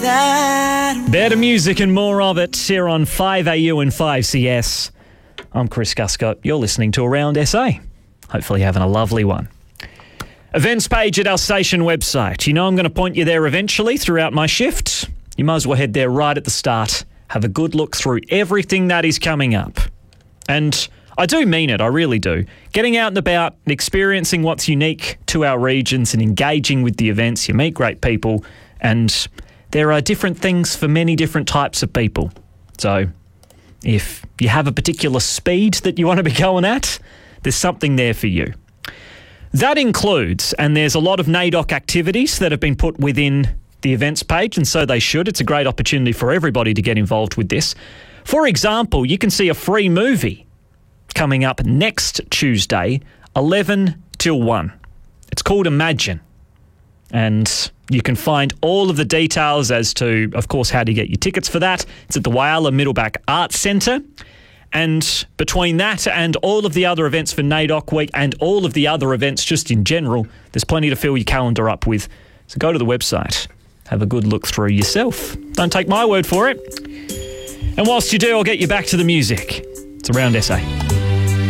Better music and more of it here on 5AU and 5CS. I'm Chris Guscott. You're listening to Around SA. Hopefully having a lovely one. Events page at our station website. You know I'm going to point you there eventually throughout my shift. You might as well head there right at the start. Have a good look through everything that is coming up. And I do mean it, I really do. Getting out and about, experiencing what's unique to our regions and engaging with the events. You meet great people and there are different things for many different types of people. So if you have a particular speed that you want to be going at, there's something there for you. That includes, and there's a lot of NAIDOC activities that have been put within the events page, and so they should. It's a great opportunity for everybody to get involved with this. For example, you can see a free movie coming up next Tuesday, 11 till 1. It's called Imagine. And you can find all of the details as to, of course, how to get your tickets for that. It's at the Whyalla Middleback Arts Centre. And between that and all of the other events for NAIDOC Week and all of the other events just in general, there's plenty to fill your calendar up with. So go to the website, have a good look through yourself. Don't take my word for it. And whilst you do, I'll get you back to the music. It's Around SA.